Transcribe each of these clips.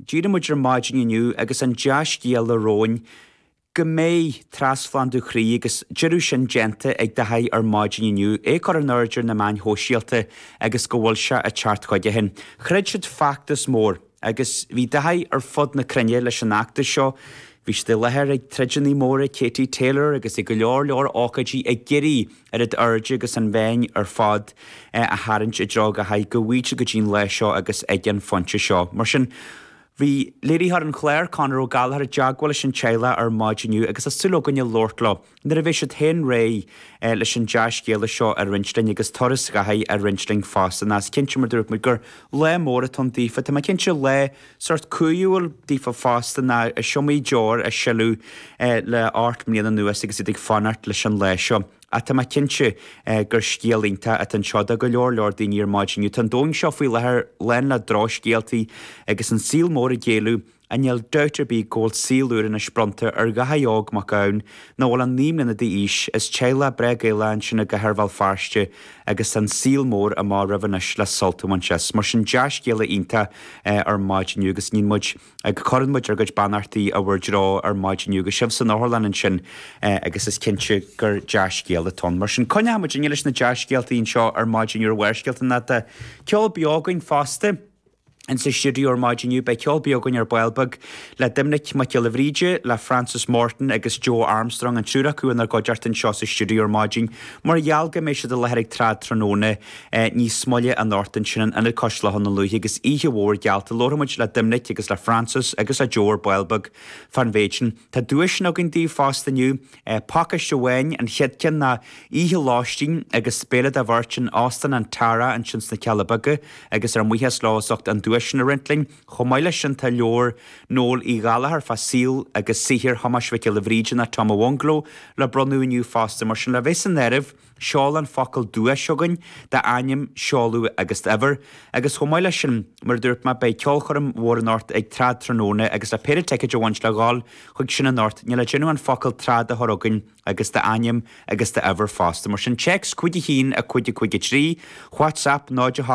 díra muidir máidin inniu agus an deas díal le róin go mé trasflan dú chrí agus jeú sin gente ag de haid ar máidin inniu é chu an neidir na main hóisialta agus go bhfuil se a teartcoide hin. Chreid siad factus mór agus bhí de haid ar fod na crunne leis an acta seo, bhí de lethir ag treidirní móra Katie Taylor agus i go leor ácadí ag geirí ar it airde agus an bhéin ar fad a haint i drog a haid go bhhuiite go dtín lei seo agus ag an fonte seo. Mar sin bhí léiríthar an chléir Conor O'Gallagher a deagháil sin teile ar máidiniu agus a sulóganne Lortla. Nar a bhí siad hen ré leis an deas céala seo ar rinsling agus toras gahaid ar rinsling fásta nás cinse mar dúirt mu gur le móra tan dífa, tá cinse le sort cúúil dífa fásta na a siomí deor a seú le 8 mlíana nuas agus ag fanart leis an lei seo. A tá cinse gur scéalínta a an seoda go leor daoine ar máidiniu. Tá dóin seo faoi lethir len le drá scéaltaí agus an síl mór a géalú a neal deuter bí ggóil sílúir in a spronta ar gahaíog mac ann nó bhfuil an nímlina de ís is teile bregéilein sinna go tharbhal farste agus an síl mór a má rahanis le soltamanses. Mar sin deas céala ínta ar máidiniu agus ní muid ag chorann muid ar goid banartaí a bhfuirrá ar máidiniu agus sibh san áthirlainn sin agus is cinse gur deas céala tón. Mar sin conne muid in leis na deas céaltaín seo ar máidiniu ar bhhaircealta na ceol beágain fásta an sa siúdí ar máidiniu be ceol beagann ar Bailbeg le dimnic Michael Ivríide le Francis Morton agus Joe Armstrong an siúra cuan ar godeartan seo sa siúdí ar máidin mar gealga mé se de lehéigh trad tróna ní smoile an Norton sin an cosla honna luí agus ihe bhór gealta lomuid le dimnic agus le Francis agus a Joe Bailbeg fan bhéitin. Tá dúis nó gin dí fástaniu Pacas Johain an cheadcin na ihe láistín agus spéad a bhartin Austin an Tara an sin na Calabaga agus ar muhas lásocht an sin a rintling, chomáile sin tá leor nóil í Gallagher fa síl agus sihir hamas Michael Ivríide na Tom Wonglo le bronúiniu fásta mar sin le bhés an nerv seáil an focail dua seogain de aim seáú agus ever agus chomáile sin mar dúirt me bei ceolchorm mhór an Nort ag trad tróna agus a péir teiciid bhaint le gáil chuig sin an Nort ní le genú an focail trad a thorogain agus de aim agus de ever fásta. Mar sin checks cuide hín a cuide trí, WhatsApp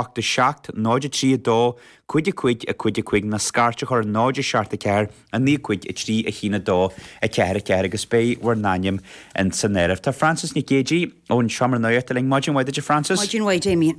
987 932 cuide na scarte chuir 9 searta ceir a ní cuid i trí a hína dó a ceir agus bé war náim in san nerv. Tá Francis ní gédí ón seomar nuirta ling máidin waide Francis? Máidin waide Éimion.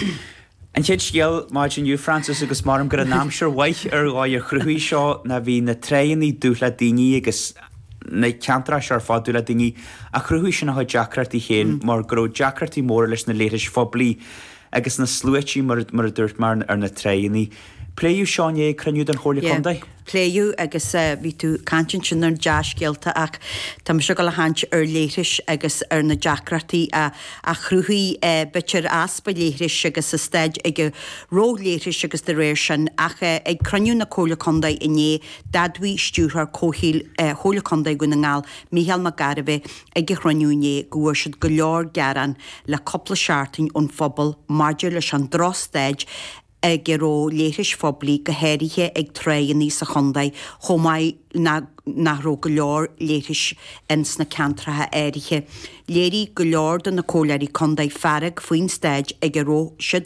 An chéad scéal máidinniu Francis agus marm gur an námseir waith ar gáir chruthí seo na bhí na tréannaí dúla daoine agus na ceantra sear fáú le daoine a chruthí sin a Jackart í chéin mar gro Jackart í mór leis na léiris fóblií agus na slúití mar a dúirt mar ar na tréannaí. Pléú seán é cruniú an chóirla condaid? Pléú agus bhí tú cantin sin ar deas céalta ach tá se go le haint ar léiris agus ar na Jackartaí a chrúthaí bitir aspa léiris agus sa steid ag ró léiris agus de réir sin ach ag cruniú na chóirla condaid inné dadhaí stúthar cóhíil chóirla condaid go na ngáil Micheál Mac Garvey ag chruniúné gohfuir siad go leor gearan le coppla seartain ón phobal maidir leis an drosteid ag ró léiris fóblií go héirithe ag tréannaí sa chondaid chomáid na ró go leor léiris ins na ceantratha éirithe. Léirí go leor don na cóileirí condaid farrag faoin steid ag ró siad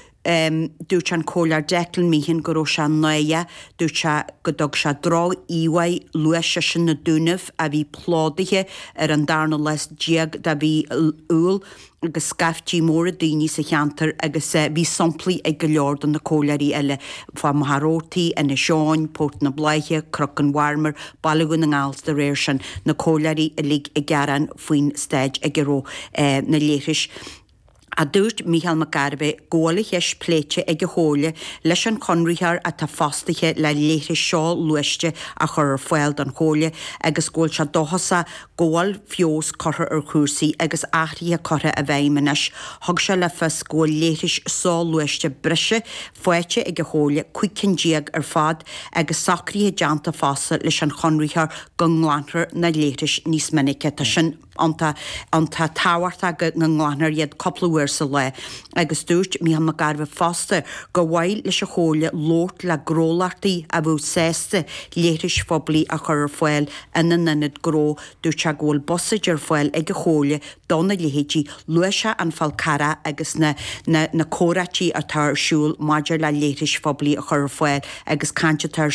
dúirt an cóilear Declan Meehan go ró se naia, dúirt se go dog se drá íhaid luise sin na dúnamh a bhí pládaithe ar an darna leis diaag da bhí úl agus scaftí mór a daoine sa cheantar agus bhí samplaí ag go leor don na cóileirí eile fá Maharótaí in na Seáin, Port na Bláithe, Crochan Warmer, Balagun na ngáils de réir sin na cóileirí a lig ag gearan faoin steid ag ró na léiris. A dúirt Micheál Mac Garvey ggóla heis pléite ag go hóla leis an conrithar a tá fástathe le léiris seo luiste a chur ar foiil don hóla agus ggóil se dochasa ggóil fios cortha ar chúrsaí agus athraithe cortha a bhéiminis thug se le fis ggóil léiris só luiste brise foiite ag go hóla cuicin diaag ar fad agus sacríthe deanta fása leis an conrithar go nglantar na léiris níos minice tá sin anta táhairta go nglantar iad coppla sa le agus dúirt Micheál Mac Garvey fásta go bhhail leis a chóla lórt le grólartaí a bhú sésta léiris fóblií a chur ar foiil ina nanad gró dúirt se ggóil bosaid ar foiil ag go chóla donna léhétí luise an falcara agus na córatí a tarsúil maidir le léiris fóblií a chur ar foiil agus cante tar